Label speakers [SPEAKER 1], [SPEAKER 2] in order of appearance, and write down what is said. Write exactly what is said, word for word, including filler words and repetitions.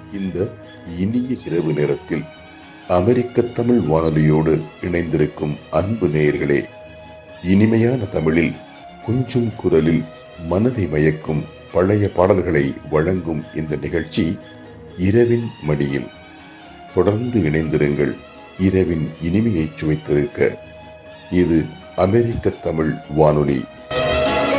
[SPEAKER 1] இந்த இனிய இரவு நேரத்தில் அமெரிக்க தமிழ் வானொலியோடு இணைந்திருக்கும் அன்பு நேயர்களே, இனிமையான தமிழில் கொஞ்சும் குரலில் மனதை மயக்கும் பழைய பாடல்களை வழங்கும் இந்த நிகழ்ச்சி இரவின் மடியில். தொடர்ந்து இணைந்திருங்கள். இரவின் இனிமையை சுவைத்திருக்க இது அமெரிக்க தமிழ் வானொலி.